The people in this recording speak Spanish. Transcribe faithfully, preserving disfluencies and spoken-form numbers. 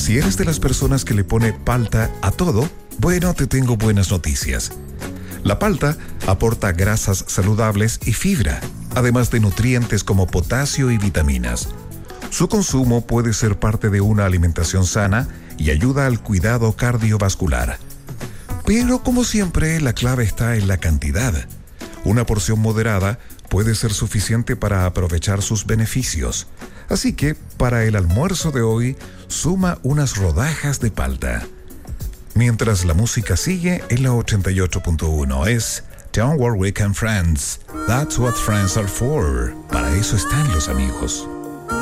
Si eres de las personas que le pone palta a todo, bueno, te tengo buenas noticias. La palta aporta grasas saludables y fibra, además de nutrientes como potasio y vitaminas. Su consumo puede ser parte de una alimentación sana y ayuda al cuidado cardiovascular. Pero como siempre, la clave está en la cantidad. Una porción moderada puede ser suficiente para aprovechar sus beneficios. Así que, para el almuerzo de hoy, suma unas rodajas de palta. Mientras la música sigue en la ochenta y ocho punto uno es Don't Worry Weekend Friends. That's what friends are for. Para eso están los amigos.